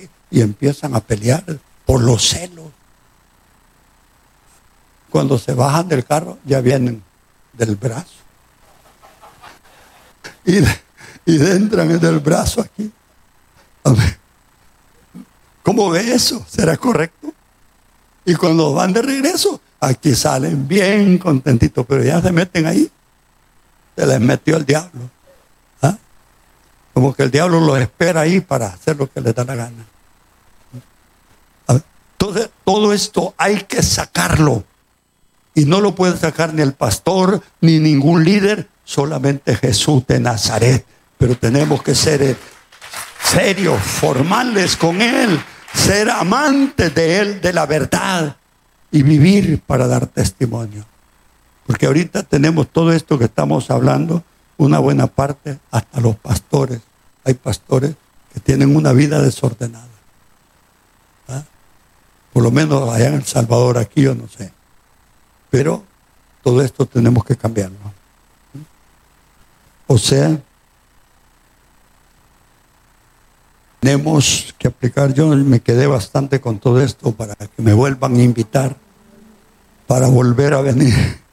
y empiezan a pelear por los celos. Cuando se bajan del carro, ya vienen del brazo. Y entran del brazo aquí. A ver, ¿cómo ve eso? ¿Será correcto? Y cuando van de regreso, aquí salen bien contentitos, pero ya se meten ahí. Se les metió el diablo. ¿Ah? Como que el diablo los espera ahí para hacer lo que les da la gana. Entonces, todo esto hay que sacarlo. Y no lo puede sacar ni el pastor, ni ningún líder, solamente Jesús de Nazaret. Pero tenemos que ser serios, formales con Él, ser amantes de Él, de la verdad, y vivir para dar testimonio. Porque ahorita tenemos todo esto que estamos hablando, una buena parte, hasta los pastores. Hay pastores que tienen una vida desordenada. ¿Ah? Por lo menos allá en El Salvador, aquí yo no sé. Pero todo esto tenemos que cambiarlo. O sea, tenemos que aplicar. Yo me quedé bastante con todo esto para que me vuelvan a invitar, para volver a venir.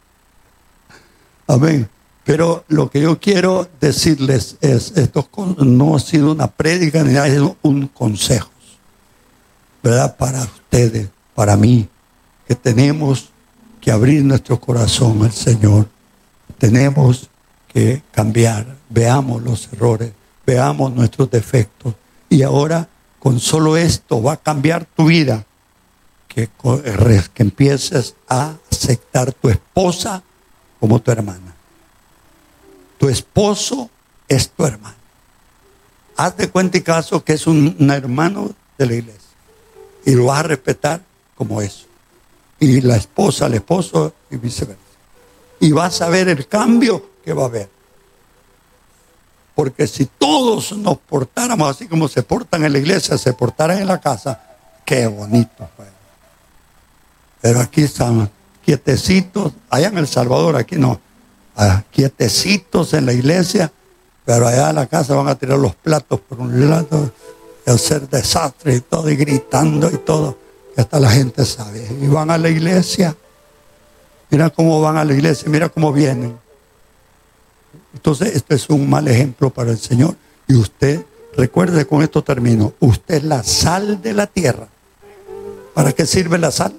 Amén. Pero lo que yo quiero decirles es, esto no ha sido una prédica ni nada, es un consejo, ¿verdad? Para ustedes, para mí, que tenemos que abrir nuestro corazón al Señor. Tenemos que cambiar. Veamos los errores, veamos nuestros defectos. Y ahora, con solo esto, va a cambiar tu vida. Que empieces a aceptar tu esposa como tu hermana. Tu esposo es tu hermano. Haz de cuenta y caso que es un hermano de la iglesia. Y lo vas a respetar como eso. Y la esposa, el esposo y viceversa. Y vas a ver el cambio que va a haber. Porque si todos nos portáramos así como se portan en la iglesia, se portaran en la casa, qué bonito fue. Pero aquí están quietecitos, allá en El Salvador, aquí no, quietecitos en la iglesia, pero allá en la casa van a tirar los platos por un lado, y hacer desastre y todo, y gritando y todo. Hasta la gente sabe. Y van a la iglesia. Mira cómo van a la iglesia. Mira cómo vienen. Entonces, este es un mal ejemplo para el Señor. Y usted, recuerde, con esto termino. Usted es la sal de la tierra. ¿Para qué sirve la sal?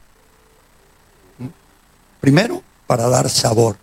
Primero, para dar sabor.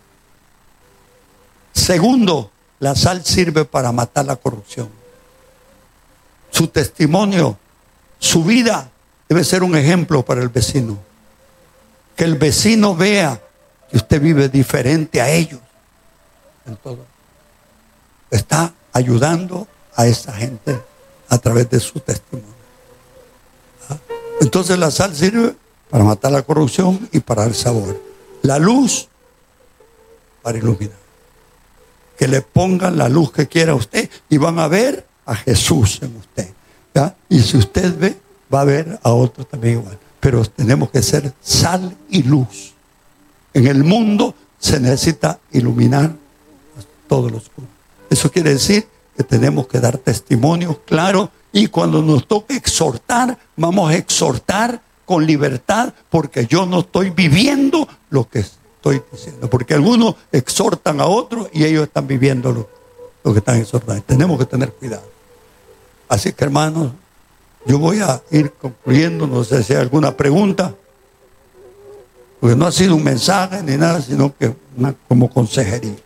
Segundo, la sal sirve para matar la corrupción. Su testimonio, su vida, debe ser un ejemplo para el vecino. Que el vecino vea que usted vive diferente a ellos. En todo. Está ayudando a esa gente a través de su testimonio. ¿Ah? Entonces la sal sirve para matar la corrupción y para dar sabor. La luz para iluminar. Que le pongan la luz que quiera usted y van a ver a Jesús en usted. ¿Ya? Y si usted ve, va a ver a otros también igual. Pero tenemos que ser sal y luz. En el mundo se necesita iluminar todo lo oscuro. Eso quiere decir que tenemos que dar testimonio claro, y cuando nos toque exhortar, vamos a exhortar con libertad, porque yo no estoy viviendo lo que estoy diciendo. Porque algunos exhortan a otros y ellos están viviendo lo que están exhortando. Tenemos que tener cuidado. Así que, hermanos, yo voy a ir concluyendo. No sé si hay alguna pregunta, porque no ha sido un mensaje ni nada, sino que como consejería.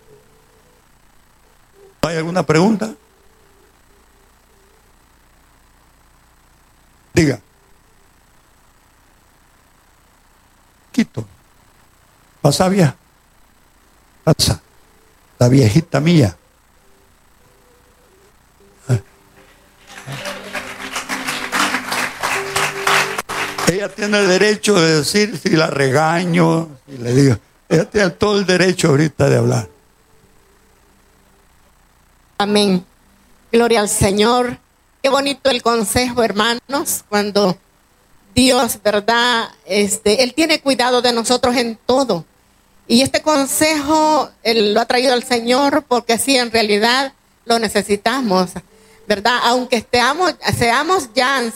¿Hay alguna pregunta? Diga. Quito. Pasa vieja. Pasa. La viejita mía. Ella tiene el derecho de decir si la regaño, si le digo. Ella tiene todo el derecho ahorita de hablar. Amén. Gloria al Señor. Qué bonito el consejo, hermanos, cuando Dios, ¿verdad? Él tiene cuidado de nosotros en todo. Y este consejo Él lo ha traído al Señor porque sí, en realidad lo necesitamos, ¿verdad? Aunque seamos ya